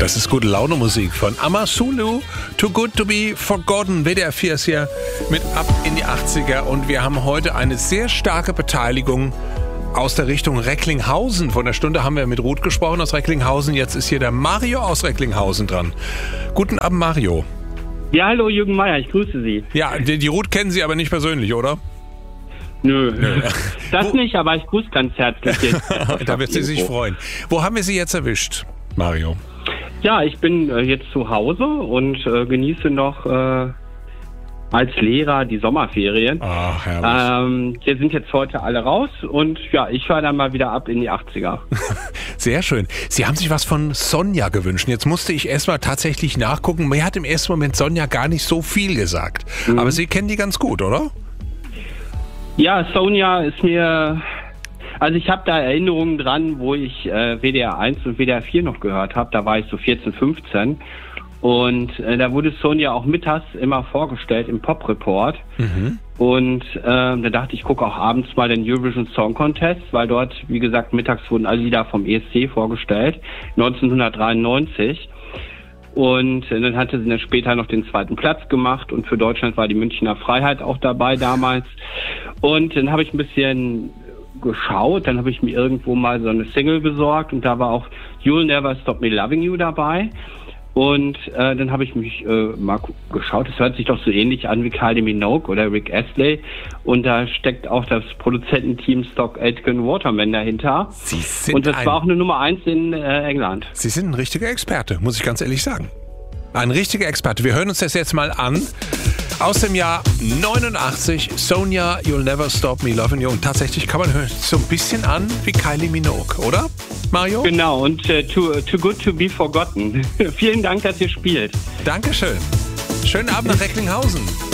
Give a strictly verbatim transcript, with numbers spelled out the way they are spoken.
Das ist gute Laune Musik von Amazulu, Too Good To Be Forgotten. W D R vier ist hier mit ab in die achtziger und wir haben heute eine sehr starke Beteiligung aus der Richtung Recklinghausen. Vor einer Stunde haben wir mit Ruth gesprochen aus Recklinghausen. Jetzt ist hier der Mario aus Recklinghausen dran. Guten Abend, Mario. Ja, hallo Jürgen Meier, ich grüße Sie. Ja, die, die Ruth kennen Sie aber nicht persönlich, oder? Nö, Nö. das Wo? nicht, aber ich grüße ganz herzlich. Da wird sie sich freuen. Wo haben wir Sie jetzt erwischt, Mario? Ja, ich bin äh, jetzt zu Hause und äh, genieße noch äh, als Lehrer die Sommerferien. Ach, herrlich. Ähm, wir sind jetzt heute alle raus und ja, ich fahre dann mal wieder ab in die achtziger. Sehr schön. Sie haben sich was von Sonja gewünscht. Jetzt musste ich erstmal tatsächlich nachgucken. Mir hat im ersten Moment Sonja gar nicht so viel gesagt. Mhm. Aber Sie kennen die ganz gut, oder? Ja, Sonja ist mir... Also ich habe da Erinnerungen dran, wo ich äh, W D R eins und W D R vier noch gehört habe. Da war ich so vierzehn, fünfzehn. Und äh, da wurde Sonja auch mittags immer vorgestellt im Pop-Report. Mhm. Und äh, da dachte ich, ich gucke auch abends mal den Eurovision Song Contest, weil dort, wie gesagt, mittags wurden alle Lieder vom E S C vorgestellt, neunzehnhundertdreiundneunzig. Und äh, dann hatte sie dann später noch den zweiten Platz gemacht und für Deutschland war die Münchner Freiheit auch dabei damals. Und dann habe ich ein bisschen geschaut, dann habe ich mir irgendwo mal so eine Single besorgt und da war auch You'll Never Stop Me Loving You dabei. Und äh, dann habe ich mich äh, mal geschaut, es hört sich doch so ähnlich an wie Kylie Minogue oder Rick Astley. Und da steckt auch das Produzententeam Stock Aitken Waterman dahinter. Sie sind und das ein, war auch eine Nummer eins in äh, England. Sie sind ein richtiger Experte, muss ich ganz ehrlich sagen. Ein richtiger Experte. Wir hören uns das jetzt mal an. Aus dem Jahr neunundachtzig, Sonja, You'll Never Stop Me Loving You. Und tatsächlich kann man hören, so ein bisschen an wie Kylie Minogue, oder, Mario? Genau, und äh, too, too Good To Be Forgotten. Vielen Dank, dass ihr spielt. Dankeschön. Schönen Abend nach Recklinghausen.